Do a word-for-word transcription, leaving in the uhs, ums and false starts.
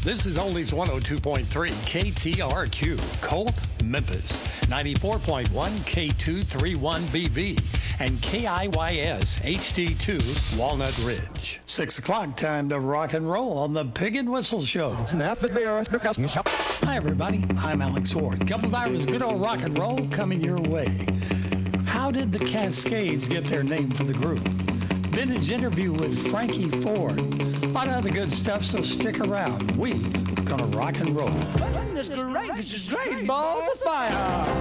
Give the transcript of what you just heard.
This is Oldies one oh two point three K T R Q, Colt, Memphis, ninety-four point one K two thirty-one B V, and K I Y S H D two, Walnut Ridge. Six o'clock, time to rock and roll on the Pig and Whistle Show. Hi, everybody. I'm Alex Ward. Couple of hours of good old rock and roll coming your way. How did the Cascades get their name for the group? Vintage interview with Frankie Ford. A lot of other good stuff, so stick around. We are gonna rock and roll. This is great. This is great. Balls of fire.